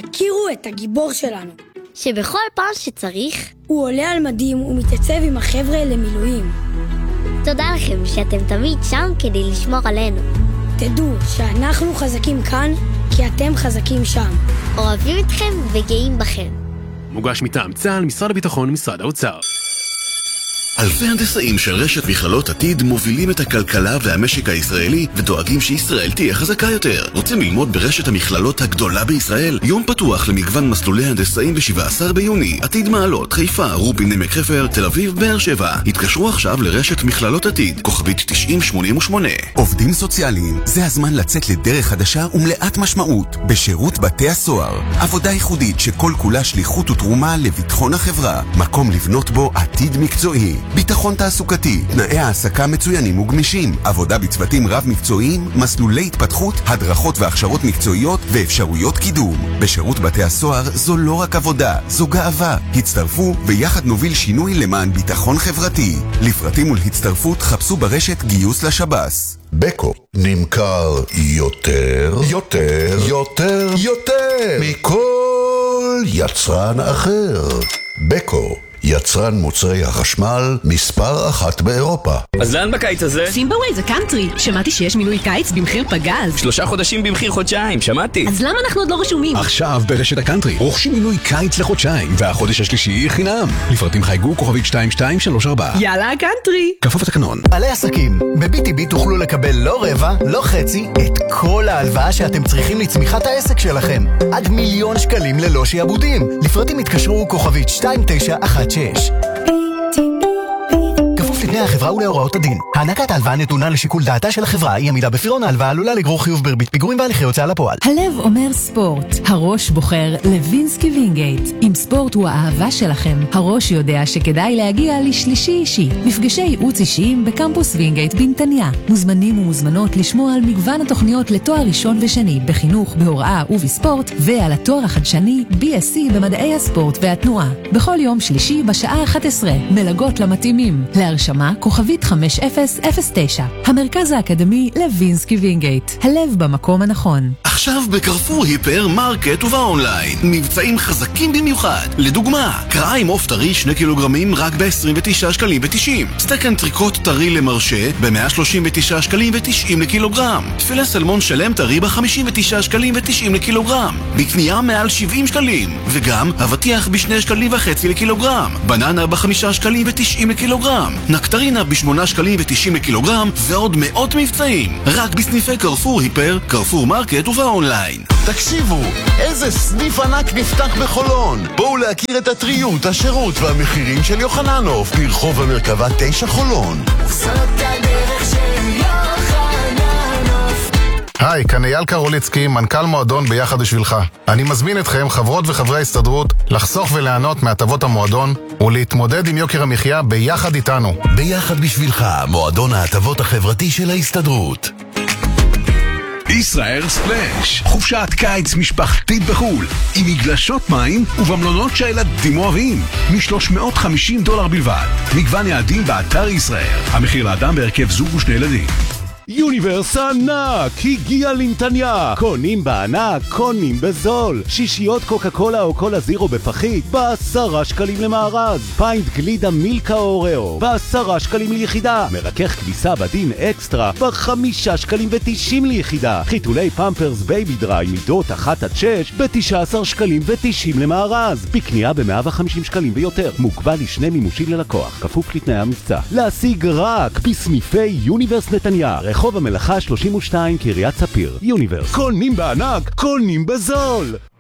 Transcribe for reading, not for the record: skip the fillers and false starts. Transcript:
תכירו את הגיבור שלנו. שבכל פעם שצריך הוא עולה על מדים ומתייצב עם החבר'ה למילואים. תודה לכם שאתם תמיד שם כדי לשמור עלינו. תדעו שאנחנו חזקים כאן כי אתם חזקים שם. אוהבים אתכם וגאים בכם. מוגש מטעם צה"ל, משרד הביטחון ומשרד האוצר. אלפי הנדסאים של רשת מכללות עתיד מובילים את הכלכלה והמשק הישראלי ודואגים שישראל תהיה חזקה יותר. רוצים ללמוד ברשת המכללות הגדולה בישראל? יום פתוח למגוון מסלולי הנדסאים ב-17 ביוני. עתיד מעלות, חיפה, רובין, עמק חפר, תל אביב, באר שבע. התקשרו עכשיו לרשת מכללות עתיד, כוכבית 9088. עובדים סוציאליים, זה הזמן לצאת לדרך חדשה ומלאת משמעות בשירות בתי הסוהר. עבודה ייחודית שכל כולה שליחות ותרומה לביטחון החברה. מקום לבנות בו עתיד מקצועי. ביטחון תעסוקתי, תנאי העסקה מצוינים וגמישים, עבודה בצוותים רב מקצועיים, מסלולי התפתחות, הדרכות והכשרות מקצועיות ואפשרויות קידום. בשירות בתי הסוהר זו לא רק עבודה, זו גאווה. הצטרפו ויחד נוביל שינוי למען ביטחון חברתי. לפרטים ולהצטרפות חפשו ברשת גיוס לשב"ס. בקו נמכר יותר מכל יצרן אחר. בקו, יצרן מוצרי החשמל מספר 1 באירופה. אז לאן בקיץ הזה? סימבווי זה קאנטרי. שמעתי שיש מילוי קיץ במחיר פגז. 3 חודשים במחיר חודשיים, שמעתי. אז למה אנחנו עוד לא רשומים? עכשיו ברשת הקאנטרי רוכשים מילוי קיץ לחודשיים והחודש השלישי חינם. לפרטים חייגו כוכבית 2234. יאללה הקאנטרי. כפוף לתקנון. בעלי עסקים, ב-BTB תוכלו לקבל לא רבע, לא חצי, את כל ההלוואה שאתם צריכים לצמיחת העסק שלכם. עד 1,000,000 שקלים ללא שיעבודים. לפרטים התקשרו כוכבית 2916. כפוף לתנאי החברה ולהוראות הדין. הענקת ההלוואה נתונה לשיקול דעתה של החברה. אי עמידה בפירעון ההלוואה עלולה לגרור חיוב בריבית פיגורים והליכי הוצאה לפועל. הלב אומר ספורט, הראש בוחר לוינסקי וינגייט. אם ספורט הוא האהבה שלכם, הראש יודע שכדאי להגיע לשלישי אישי. מפגשי ייעוץ אישיים בקמפוס וינגייט בנתניה. מוזמנים ומוזמנות לשמוע על מגוון התוכניות לתואר ראשון ושני בחינוך, בהוראה ובספורט, ועל התואר החדשני BSc במדעי הספורט והתנועה. בכל יום שלישי בשעה 11, מלגות למתאימים. להרשמה כוכבית 5009. המרכז האקדמי לוינסקי וינגייט. הלב במקום הנכון. עכשיו בקרפור היפר מרקט ובאונליין מבצעים חזקים במיוחד. לדוגמה, קרעה עם עוף טרי 2 קילוגרמים רק ב-29 שקלים ו-90. סטייק אנטריקוט טרי למרשה ב-139 שקלים ו-90 לקילוגרם. תפילה סלמון שלם טרי ב-59 שקלים ו-90 לקילוגרם. בקנייה מעל 70 שקלים. וגם אבטיח ב2 שקלים וחצי לקילוגרם. בננה ב5 שקלים ו-90 לקילוגרם. נקטרינה ב8 שקלים ו-90 לקילוגרם. ועוד מאות מבצעים. רק בסניפי קרפור היפר, קרפור מרקט ובאונליין. תקשיבו, איזה סניף ענק נפתח בחולון. בואו להכיר את הטריות, השירות והמחירים של יוחננוף ברחוב המרכבה 9 חולון. זאת הדרך של יוחננוף. היי, כאן אייל קרוליצקי, מנכ"ל מועדון ביחד בשבילך. אני מזמין אתכם, חברות וחברי ההסתדרות, לחסוך וליהנות מהטבות המועדון ולהתמודד עם יוקר המחיה ביחד איתנו. ביחד בשבילך, מועדון ההטבות החברתי של ההסתדרות. ישראל ספלאש, חופשת קיץ משפחתית בחול, עם מגלשות מים ובמלונות שהילדים אוהבים, $350 בלבד. מגוון יעדים באתר ישראל. המחיר לאדם בהרכב זוג ושני ילדים. יוניברס ענק הגיע לנתניה. קונים בענק, קונים בזול. שישיות קוקה קולה או קולה זירו בפחית ב10 שקלים למארז. פיינט גלידה מילקה או אוראו ב10 שקלים ליחידה. מרכך כביסה בדין אקסטרה ב5 שקלים ו90 ליחידה. חיתולי פמפרס בייבי דריי מידות 1-6 ב19 שקלים ו90 למארז. בקנייה ב150 שקלים ויותר. מוגבל לשני מימושים ללקוח, כפוף לתנאי המבצע. להשיג רק בסניפי יוניברס נתניה, רחוב המלאכה 32, קריית ספיר. יוניברס, קונים בענק, קונים בזול.